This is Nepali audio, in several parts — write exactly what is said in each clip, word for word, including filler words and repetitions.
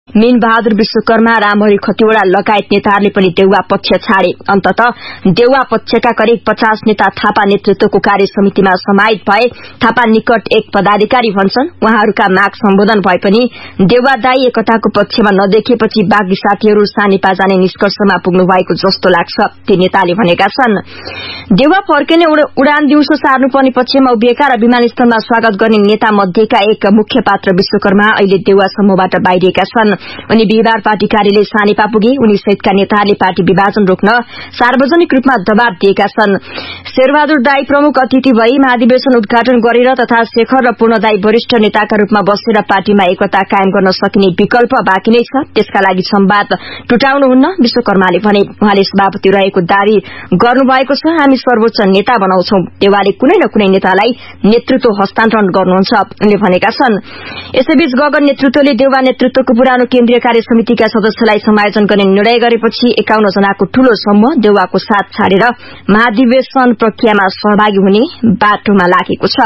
मीन बहादुर विश्वकर्मा, रामहरि खतिवड़ा लगायत नेताहरूले पनि देउवा पक्ष छाडे। अन्ततः देउवा पक्षका करिब पचास नेता थापा नेतृत्वको कार्य समितिमा समाहित भए। थापा निकट एक पदाधिकारी भन्छन् उहाँहरूका माग सम्बोधन भए पनि देउवादायी एकताको पक्षमा नदेखेपछि बाँकी साथीहरू सानीपा जाने निष्कर्षमा पुग्नु भएको जस्तो लाग्छ, ती नेताले भनेका छन्। देउवा फर्किने उडान दिउँसो सार्नुपर्ने पक्षमा उभिएका र विमानस्थलमा स्वागत गर्ने नेता मध्येका एक मुख्य पात्र विश्वकर्मा अहिले देउवा समूहबाट बाहिरिएका छन्। उनी बिहिबार पार्टी कार्यालय सानीपा पुगे। उनी सहितका नेताहरूले पार्टी विभाजन रोक्न सार्वजनिक रूपमा दबाव दिएका छन्। शेरबहादुर दाई प्रमुख अतिथि भई महाधिवेशन उद्घाटन गरेर तथा शेखर र पूर्ण दाई वरिष्ठ नेताका रूपमा बसेर पार्टीमा एकता कायम गर्न सकिने विकल्प बाँकी नै छ। त्यसका लागि संवाद टुटाउनुहुन्न, विश्वकर्माले भने। उहाँले सभापति रहेको दावी गर्नुभएको छ। हामी सर्वोच्च नेता बनाउँछौं। देउवाले कुनै न कुनै नेतालाई नेतृत्व हस्तान्तरण गर्नुहुन्छ, उनले भनेका छन्। यसैबीच गगन नेतृत्वले देउवा नेतृत्वको पुरानो केन्द्रीय कार्य समितिका सदस्यलाई समायोजन गर्ने निर्णय गरेपछि एकाउन्न जनाको ठूलो समूह देउवाको साथ छाडेर महाधिवेशन प्रक्रियामा सहभागी हुने बाटोमा लागेको छ।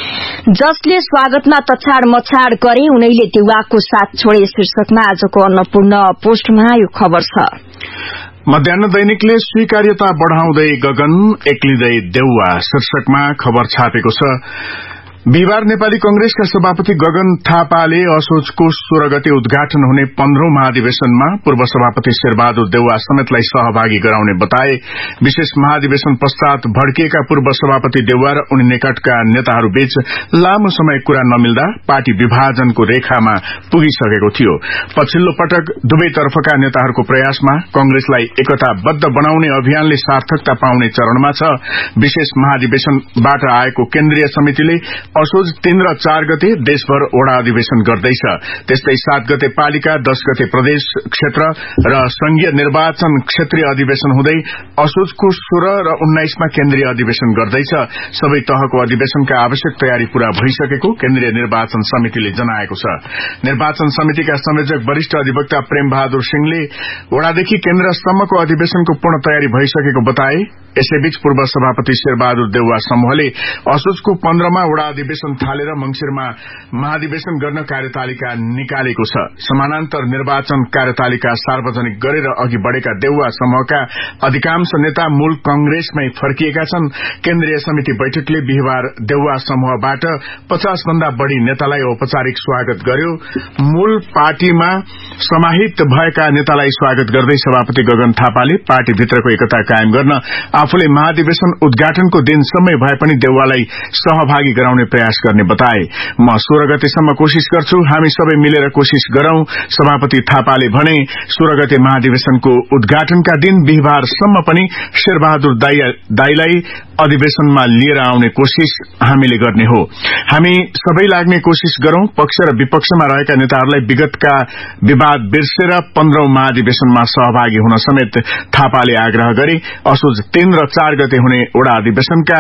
जसले स्वागतमा तछाड मछाड गरे उनैले देउवाको साथ छोडे शीर्षकमा आजको अन्नपूर्ण पोस्टमा यो खबर छ। मध्याह्न दैनिकले स्वीकार्यता बढ़ाउँदै गगन एक्लिँदै देउवा शीर्षकमा खबर छापेको छ। बिहिबार नेपाली कंग्रेसका सभापति गगन थापाले असोजको सोह्र गते उद्घाटन हुने पन्ध्रौं महाधिवेशनमा पूर्व सभापति शेरबहादुर देउवा समेतलाई सहभागी गराउने बताए। विशेष महाधिवेशन पश्चात भड्किएका पूर्व सभापति देउवा र उनी निकटका नेताहरूबीच लामो समय कुरा नमिल्दा पार्टी विभाजनको रेखामा पुगिसकेको थियो। पछिल्लो पटक दुवैतर्फका नेताहरूको प्रयासमा कंग्रेसलाई एकताबद्ध बनाउने अभियानले सार्थकता पाउने चरणमा छ। विशेष महाधिवेशनबाट आएको केन्द्रीय समितिले असोज तीन र चार गते देशभर वडा अधिवेशन गर्दैछ। त्यस्तै सात गते पालिका, दश गते प्रदेश क्षेत्र र संघीय निर्वाचन क्षेत्रीय अधिवेशन हुँदै असोजको सोह्र र उन्नाइसमा केन्द्रीय अधिवेशन गर्दैछ। सबै तहको अधिवेशनका आवश्यक तयारी पूरा भइसकेको केन्द्रीय निर्वाचन समितिले जनाएको छ। निर्वाचन समितिका संयोजक वरिष्ठ अधिवक्ता प्रेम बहादुर सिंहले वडादेखि केन्द्रसम्मको अधिवेशनको पूर्ण तयारी भइसकेको बताए। यसैबीच पूर्व सभापति शेरबहादुर देउवा समूहले असोजको पन्ध्रमा वडा अधिवेशन थालेर मंगिरमा महाधिवेशन गर्न कार्यतालिका निकालेको छ। समानान्तर निर्वाचन कार्यतालिका सार्वजनिक गरेर अघि बढ़ेका देउवा समूहका अधिकांश नेता मूल कंग्रेसमै फर्किएका छन्। केन्द्रीय समिति बैठकले बिहिबार देउवा समूहबाट पचास भन्दा बढ़ी नेतालाई औपचारिक स्वागत गर्यो। मूल पार्टीमा समाहित भएका नेतालाई स्वागत गर्दै सभापति गगन थापाले पार्टीभित्रको एकता कायम गर्न आफूले महाधिवेशन उद्घाटनको दिनसम्मै भए पनि देउवालाई सहभागी गराउने प्रयास गर्ने बताए। म सोह्र गतेसम्म कोशिश गर्छु, हामी सबै मिलेर कोशिश गरौं, सभापति थापाले भने। सोह्र गते महाधिवेशनको उद्घाटनका दिन बिहिबारसम्म पनि शेरबहादुर दाईलाई अधिवेशनमा लिएर आउने कोशिश हामीले गर्ने हो। हामी सबै लाग्ने कोशिश गरौं। पक्ष र विपक्षमा रहेका नेताहरूलाई विगतका विवाद बिर्सेर पन्ध्रौं महाधिवेशनमा सहभागी हुन समेत थापाले आग्रह गरे। असोज तीन र चार गते हुने वडा अधिवेशनका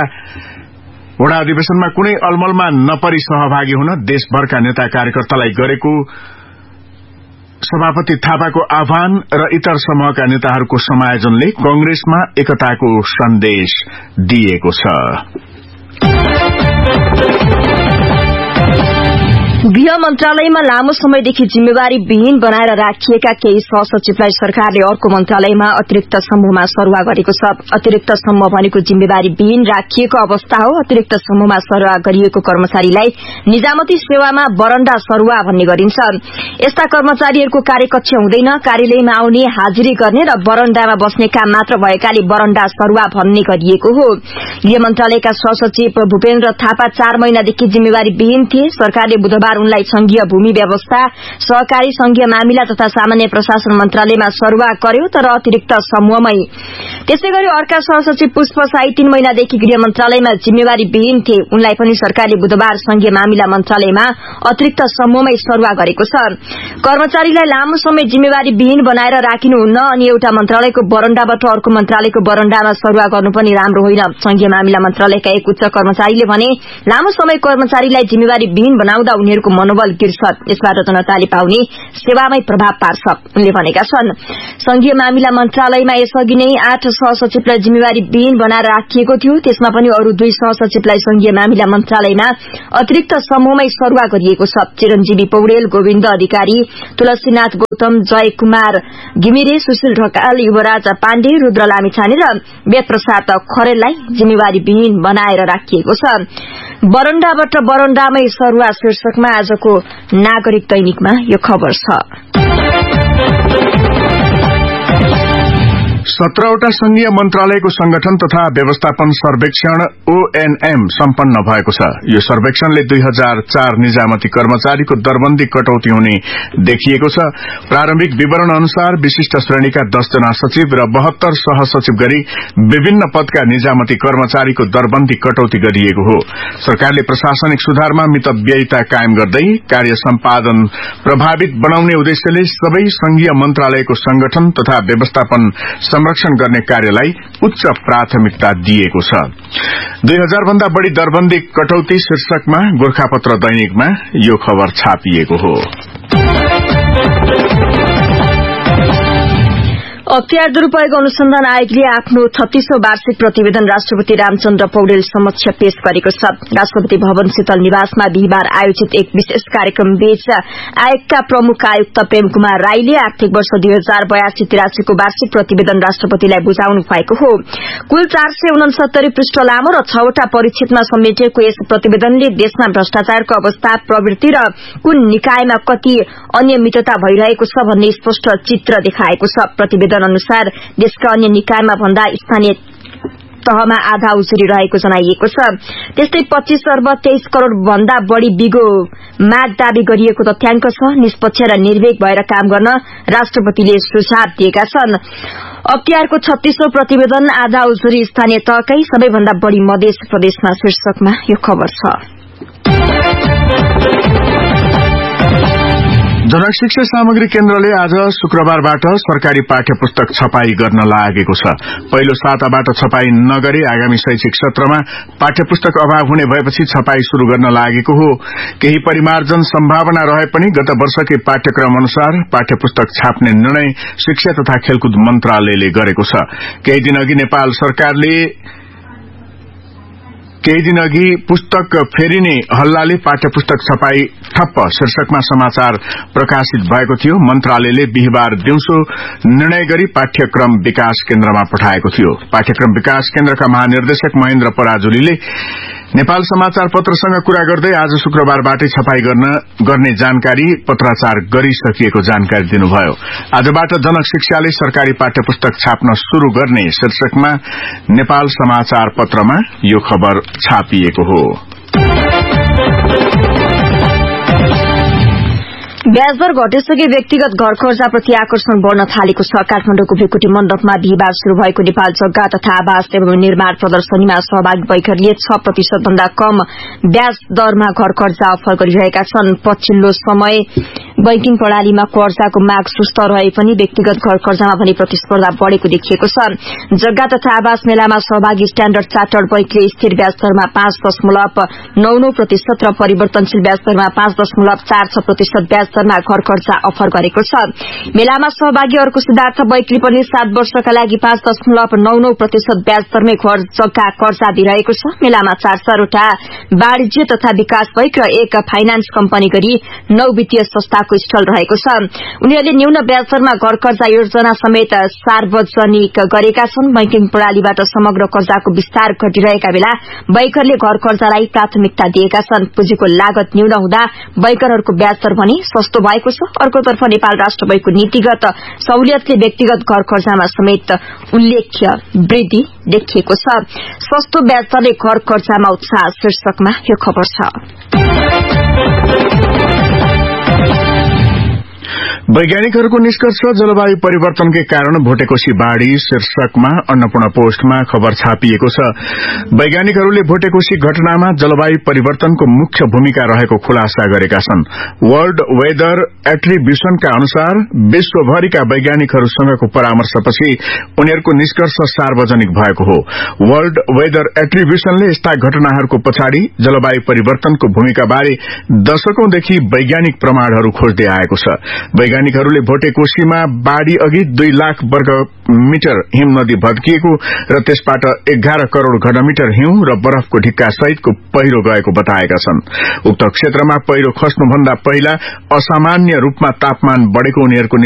वडा अधिवेशनमा कुनै अलमलमा नपरी सहभागी हुन देशभरका नेता कार्यकर्तालाई गरेको सभापति थापाको आह्वान र इतर समूहका नेताहरूको समायोजनले कंग्रेसमा एकताको सन्देश दिएको छ। गृह मन्त्रालयमा लामो समयदेखि जिम्मेवारी विहीन बनाएर राखिएका केही सहसचिवलाई सरकारले अर्को मन्त्रालयमा अतिरिक्त समूहमा सरुवा गरेको छ। अतिरिक्त समूह भनेको जिम्मेवारी विहीन राखिएको अवस्था हो। अतिरिक्त समूहमा सरुवा गरिएको कर्मचारीलाई निजामती सेवामा बरण्डा सरुवा भन्ने गरिन्छ। यस्ता कर्मचारीहरूको कार्यकक्ष हुँदैन। कार्यालयमा आउने, हाजिरी गर्ने र बरण्डामा बस्ने काम मात्र भएकाले बरण्डा सरुवा भन्ने गरिएको हो। गृह मन्त्रालयका सहसचिव भूपेन्द्र थापा चार महिनादेखि जिम्मेवारी विहीन थिए। सरकारले बुधबार उनलाई संघीय भूमि व्यवस्था, सहकारी संघीय मामिला तथा सामान्य प्रशासन मन्त्रालयमा सरुवा गर्यो, तर अतिरिक्त समूहमै। त्यसैगरी अर्का सहसचिव पुष्प साई तीन महिनादेखि गृह मन्त्रालयमा जिम्मेवारी विहीन थिए। उनलाई पनि सरकारले बुधबार संघीय मामिला मन्त्रालयमा अतिरिक्त समूहमै सरुवा गरेको छ। कर्मचारीलाई लामो समय जिम्मेवारी विहीन बनाएर राखिनुहुन्न अनि एउटा मन्त्रालयको बरण्डाबाट अर्को मन्त्रालयको बरण्डामा सरुवा गर्नु पनि राम्रो होइन। संघीय मामिला मन्त्रालयका एक उच्च कर्मचारीले भने लामो समय कर्मचारीलाई जिम्मेवारी विहीन बनाउँदा उनीहरूको मनोबल गिर्छ, यसबाट जनताले पाउने सेवामै प्रभाव पार्छ, उनले भनेका छन्। संघीय मामिला मन्त्रालयमा यसअघि नै आठ सहसचिवलाई जिम्मेवारी विहीन बनाएर राखिएको थियो। त्यसमा पनि अरू दुई सहसचिवलाई संघीय मामिला मन्त्रालयमा अतिरिक्त समूहमै सरुवा गरिएको छ। चिरञ्जीवी पौडेल, गोविन्द अधिकारी, तुलसीनाथ गौतम, जय कुमार घिमिरे, सुशील ढकाल, युवराज पाण्डे, रुद्र लामिछाने र वेदप्रसाद खरेललाई जिम्मेवारी विहीन बनाएर राखिएको छ। बरण्डाबाट बरण्डामै सरुवा शीर्षकमा आजको नागरिक दैनिकमा यो खबर छ। सत्रवटा संघीय मन्त्रालयको संगठन तथा व्यवस्थापन सर्वेक्षण ओएनएम सम्पन्न भएको छ। यो सर्वेक्षणले दुई हजार चार निजामती कर्मचारीको दरबन्दी कटौती हुने देखिएको छ। प्रारम्भिक विवरण अनुसार विशिष्ट श्रेणीका दस जना सचिव र बहत्तर सहसचिव गरी विभिन्न पदका निजामती कर्मचारीको दरबन्दी कटौती गरिएको हो। सरकारले प्रशासनिक सुधारमा मितव्ययिता कायम गर्दै कार्य सम्पादन प्रभावित बनाउने उद्देश्यले सबै संघीय मन्त्रालयको संगठन तथा व्यवस्थापन संरक्षण गर्ने कार्यलाई उच्च प्राथमिकता दिएको छ। दुई हजार भन्दा बढ़ी दरबन्दी कटौती शीर्षकमा गोरखापत्र दैनिकमा यो खबर छापिएको हो। अख्तियार दुरूपयोग अनुसन्धान आयोगले आफ्नो छत्तीसौं वार्षिक प्रतिवेदन राष्ट्रपति रामचन्द्र पौडेल समक्ष पेश गरेको छ। राष्ट्रपति भवन शीतल निवासमा बिहिबार आयोजित एक विशेष कार्यक्रम बीच आयोगका प्रमुख आयुक्त प्रेम कुमार राईले आर्थिक वर्ष दुई हजार बयासी तिरासीको वार्षिक प्रतिवेदन राष्ट्रपतिलाई बुझाउनु भएको हो। कुल चार सय उनसत्तरी पृष्ठ लामो र छवटा परिच्छेदमा समेटिएको यस प्रतिवेदनले देशमा भ्रष्टाचारको अवस्था, प्रवृत्ति र कुन निकायमा कति अनियमितता भइरहेको छ भन्ने स्पष्ट चित्र देखाएको छ। प्रतिवेदन अनुसार देशका अन्य निकायमा भन्दा स्थानीय तहमा आधा उजुरी रहेको जनाइएको छ। त्यस्तै पच्चीस अर्ब तेइस करोड़ भन्दा बढ़ी बिगो माग दावी गरिएको तथ्याङ्क छ। निष्पक्ष र निर्भीक भएर काम गर्न राष्ट्रपतिले सुझाव दिएका छन्। अख्तियारको छत्तीसौं प्रतिवेदन आधा उजुरी स्थानीय तहकै सबैभन्दा बढ़ी मधेस प्रदेशमा शीर्षकमा यो खबर छ। जनक शिक्षा सामग्री केन्द्रले आज शुक्रबारबाट सरकारी पाठ्य पुस्तक छपाई गर्न लागेको छ। पहिलो साताबाट छपाई नगरे आगामी शैक्षिक सत्रमा पाठ्य पुस्तक अभाव हुने भएपछि छपाई शुरू गर्न लागेको हो। केही परिमार्जन सम्भावना रहे पनि गत वर्षकै पाठ्यक्रम अनुसार पाठ्य पुस्तक छाप्ने निर्णय शिक्षा तथा खेलकुद मन्त्रालयले गरेको छ। केही दिन अघि नेपाल सरकारले केही दिन अघि पुस्तक फेरिने हल्लाले पाठ्य पुस्तक छपाई ठप्प शीर्षकमा समाचार प्रकाशित भएको थियो। मन्त्रालयले बिहिबार दिउँसो निर्णय गरी पाठ्यक्रम विकास केन्द्रमा पठाएको थियो। पाठ्यक्रम विकास केन्द्रका महानिर्देशक महेन्द्र पराजुलीले नेपाल समाचार पत्रसँग कुरा गर्दै आज शुक्रबारबाटै छपाई गर्न गर्ने जानकारी पत्राचार गरिसकिएको जानकारी दिनुभयो। आजबाट जनक शिक्षाले सरकारी पाठ्य पुस्तक छाप्न शुरू गर्ने शीर्षकमा नेपाल समाचार पत्रमा यो खबर छापिएको हो। ब्याजदर घटेसँगै व्यक्तिगत घर कर्जाप्रति आकर्षण बढ़न थालेको छ। काठमाडौँको भ्रिकुटी मण्डपमा बिहिबार शुरू भएको नेपाल जग्गा तथा आवास एवं निर्माण प्रदर्शनीमा सहभागी बैंकरले छ प्रतिशत भन्दा कम ब्याज दरमा घर कर्जा अफर गरिरहेका छन्। पछिल्लो समय बैंकिङ प्रणालीमा कर्जाको माग सुस्त रहे पनि व्यक्तिगत घर कर्जामा भने प्रतिस्पर्धा बढ़ेको देखिएको छ। जग्गा तथा आवास मेलामा सहभागी स्ट्याण्डर्ड चार्टर्ड बैंकले स्थिर ब्याज दरमा पाँच दशमलव नौ नौ प्रतिशत र परिवर्तनशील ब्याज दरमा पाँच दशमलव चार छ प्रतिशत ब्याज दरमा घर कर्जा अफर गरेको छ। मेलामा सहभागी अर्को सिद्धार्थ बैंकले पनि सात वर्षका लागि पाँच दशमलव नौ नौ प्रतिशत ब्याज दरमै घर जग्गा कर्जा दिइरहेको छ। मेलामा चार चारवटा वाणिज्य तथा विकास बैंक र एक फाइनान्स कम्पनी गरी नौ वित्तीय संस्थाको स्टल रहेको छ। उनीहरूले न्यून ब्याज दरमा घर कर्जा योजना समेत सार्वजनिक गरेका छन्। बैंकिङ प्रणालीबाट समग्र कर्जाको विस्तार घटिरहेका बेला बैंकरले घर कर्जालाई प्राथमिकता दिएका छन्। पुँजीको लागत न्यून हुँदा बैंकरहरूको ब्याज दर भने सस्तो भएको छ। अर्कोतर्फ नेपाल राष्ट्र बैंकको नीतिगत सहुलियतले व्यक्तिगत घर कर्जामा समेत उल्लेख्य वृद्धि देखिएको छ। सस्तो ब्याज दरले घर कर्जामा उत्साह शीर्षकमा यो खबर छ। वैज्ञानिकहरूको निष्कर्ष जलवायु परिवर्तनकै कारण भोटेकोशी बाढ़ी शीर्षकमा अन्नपूर्ण पोस्टमा खबर छापिएको छ। वैज्ञानिकहरूले भोटेकोशी घटनामा जलवायु परिवर्तनको मुख्य भूमिका रहेको खुलासा गरेका छन्। वर्ल्ड वेदर एट्रिब्युशनका अनुसार विश्वभरिका वैज्ञानिकहरूसँगको परामर्शपछि उनीहरूको निष्कर्ष सार्वजनिक भएको हो। वर्ल्ड वेदर एट्रिब्युशनले यस्ता घटनाहरूको पछाडि जलवायु परिवर्तनको भूमिकाबारे दशकौंदेखि वैज्ञानिक प्रमाणहरू खोज्दै आएको छ। वैज्ञानिकहरूले भोटेकोशीमा बाढ़ी अघि दुई लाख वर्ग मिटर हिम नदी भत्किएको र त्यसबाट एघार करोड़ घनमिटर हिउँ र बरफको ढिक्का सहितको पहिरो गएको बताएका छन्। उक्त क्षेत्रमा पहिरो खस्नुभन्दा पहिला असामान्य रूपमा तापमान बढ़ेको उनीहरूको